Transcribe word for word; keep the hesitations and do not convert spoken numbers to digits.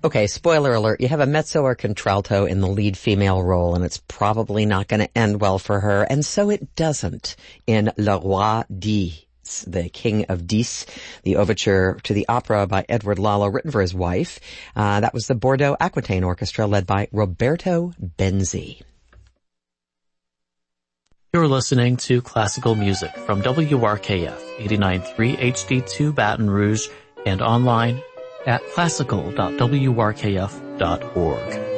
Okay, spoiler alert, you have a mezzo or contralto in the lead female role, and it's probably not going to end well for her, and so it doesn't in Le Roi dix, the King of Dix, the overture to the opera by Edward Lalo, written for his wife. Uh, that was the Bordeaux Aquitaine Orchestra, led by Roberto Benzi. You're listening to classical music from W R K F eighty-nine point three H D two Baton Rouge and online at classical dot w r k f dot org.